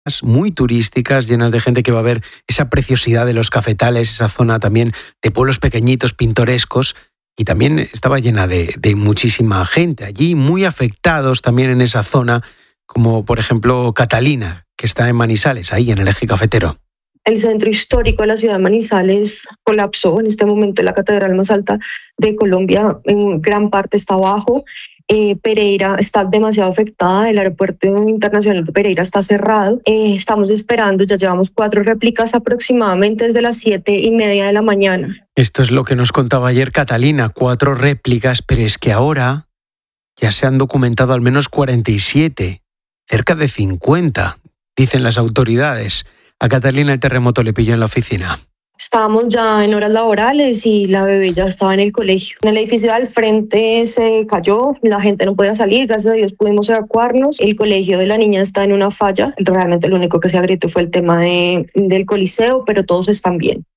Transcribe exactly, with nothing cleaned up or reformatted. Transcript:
muy turísticas, llenas de gente que va a ver esa preciosidad de los cafetales, esa zona también de pueblos pequeñitos, pintorescos, y también estaba llena de, de muchísima gente allí, muy afectados también en esa zona, como por ejemplo Catalina, que está en Manizales, ahí en el eje cafetero. El centro histórico de la ciudad de Manizales colapsó. En este momento la catedral más alta de Colombia en gran parte está abajo. Eh, Pereira está demasiado afectada, el aeropuerto internacional de Pereira está cerrado. Eh, estamos esperando, ya llevamos cuatro réplicas aproximadamente desde las siete y media de la mañana. Esto es lo que nos contaba ayer Catalina, cuatro réplicas, pero es que ahora ya se han documentado al menos cuarenta y siete, cerca de cincuenta, dicen las autoridades. A Catalina el terremoto le pilló en la oficina. Estábamos ya en horas laborales y la bebé ya estaba en el colegio. En el edificio al frente se cayó, la gente no podía salir, gracias a Dios pudimos evacuarnos. El colegio de la niña está en una falla. Realmente lo único que se agrietó fue el tema de, del coliseo, pero todos están bien.